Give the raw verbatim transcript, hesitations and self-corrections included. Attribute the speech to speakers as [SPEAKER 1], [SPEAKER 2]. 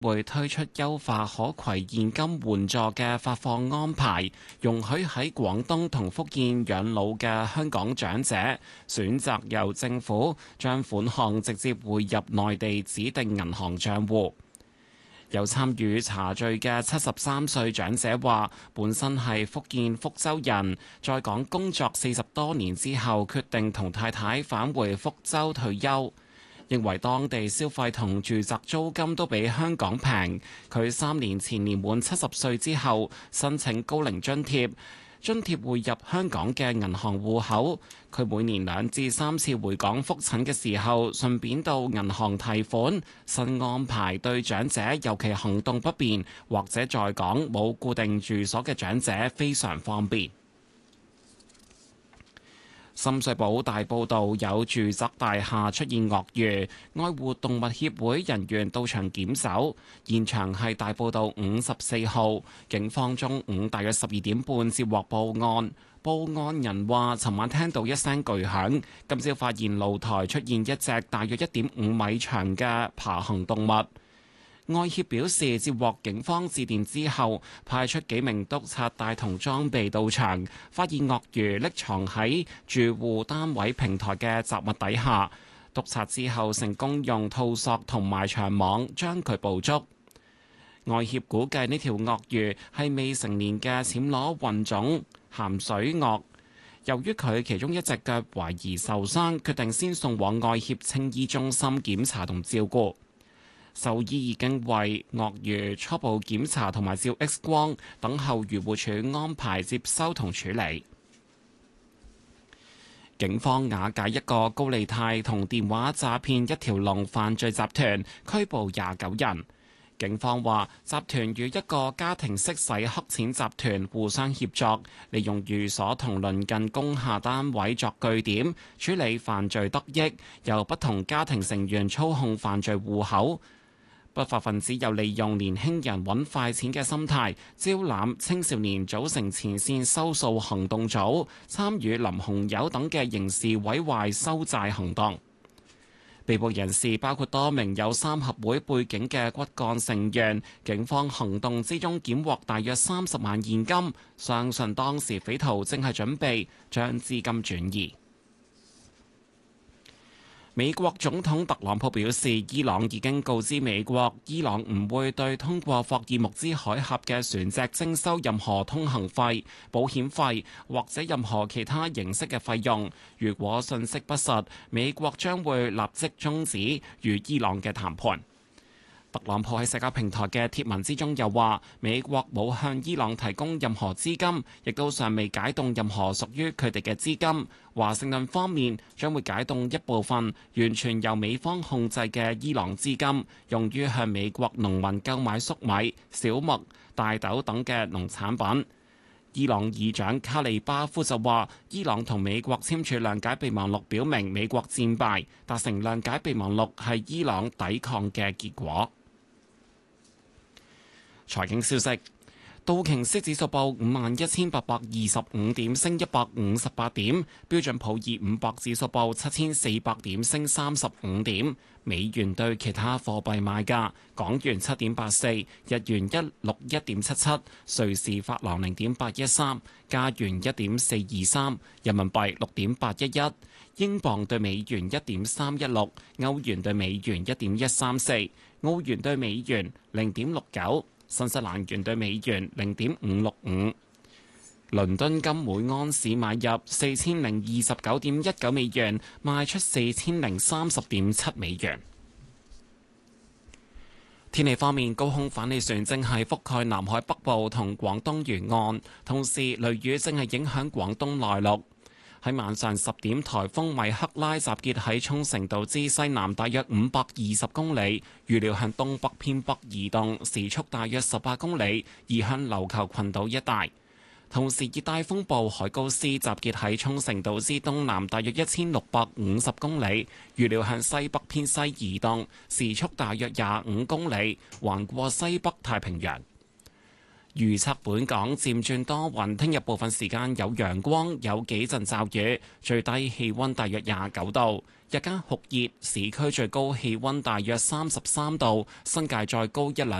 [SPEAKER 1] 會推出優化可攜現金援助嘅發放安排，容許喺廣東同福建養老嘅香港長者選擇由政府將款項直接匯入內地指定銀行帳戶。有參與茶敘嘅七十三歲長者話，本身係福建福州人，在港工作四十多年之後，決定同太太返回福州退休。認為當地消費同住宅租金都比香港平。佢三年前年滿七十歲之後申請高齡津貼，津貼匯入香港嘅銀行戶口。佢每年兩至三次回港覆診嘅時候，順便到銀行提款。新安排對長者，尤其行動不便或者在港冇固定住所嘅長者非常方便。深水埗大埔道有住宅大廈出現鱷魚，愛護動物協會人員到場檢走，現場係大埔道五十四號。警方中午大約十二點半接獲報案，報案人話尋晚聽到一聲巨響，今朝發現露台出現一隻大約一點五米長嘅爬行動物。愛協表示，接獲警方致電之後，派出幾名督察帶同裝備到場，發現鱷魚匿藏喺住戶單位平台嘅雜物底下。督察之後成功用套索同埋長網將佢捕捉。愛協估計呢條鱷魚係未成年嘅暹羅混種鹹水鱷，由於佢其中一隻腳懷疑受傷，決定先送往愛協青衣中心檢查同照顧。獸醫已經為鱷魚初步檢查同埋照 X 光，等候漁護署安排接收同處理。警方瓦解一個高利貸同電話詐騙一條龍犯罪集團，拘捕廿九人。警方話，集團與一個家庭式洗黑錢集團互相協作，利用寓所同鄰近工廈單位作據點，處理犯罪得益，由不同家庭成員操控犯罪戶口。不法分子又利用年輕人揾快錢嘅心態，招攬青少年組成前線收數行動組，參與淋紅油等嘅刑事毀壞收債行動。被捕人士包括多名有三合會背景嘅骨幹成員，警方行動之中檢獲大約三十萬現金，相信當時匪徒正係準備將資金轉移。美國總統特朗普表示，伊朗已經告知美國，伊朗唔會對通過霍爾木茲海峽嘅船隻徵收任何通行費、保險費或者任何其他形式嘅費用。如果信息不實，美國將會立即終止與伊朗嘅談判。特朗普喺社交平台嘅貼文之中又話，美國冇向伊朗提供任何資金，亦都尚未解凍任何屬於佢哋嘅資金。華盛頓方面將會解凍一部分完全由美方控制嘅伊朗資金，用於向美國農民購買粟米、小麥、大豆等嘅農產品。伊朗議長卡利巴夫就話，伊朗同美國簽署諒解備忘錄，表明美國戰敗，達成諒解備忘錄係伊朗抵抗嘅結果。財經消息：道瓊斯指數報五萬一千八百二十五點，升一百五十八點；標準普爾五百指數報七千四百點，升三十五點。美元對其他貨幣賣價：港元七點八四，日元一六一點七七，瑞士法郎零點八一三，加元一點四二三，人民幣六點八一一，英鎊對美元一點三一六，歐元對美元一點一三四，澳元對美元零點六九。新西蘭元對美元零點五六五，倫敦金每安士買入四千零二十九點一九美元，賣出四千零三十點七美元。天氣方面，高空反氣旋正係覆蓋南海北部同廣東沿岸，同時雷雨正係影響廣東內陸。喺晚上十點，颱風米克拉集結喺沖繩島之西南大約五百二十公里，預料向東北偏北移動，時速大約十八公里，移向琉球群島一帶。同時，熱帶風暴海高斯集結喺沖繩島之東南大約一千六百五十公里，預料向西北偏西移動，時速大約廿五公里，橫過西北太平洋。 預測本港漸轉多雲，聽日部分時間有陽光，有幾陣驟雨，最低氣溫大約廿九度，日間酷熱，市區最高氣溫大約三十三度，新界再高一兩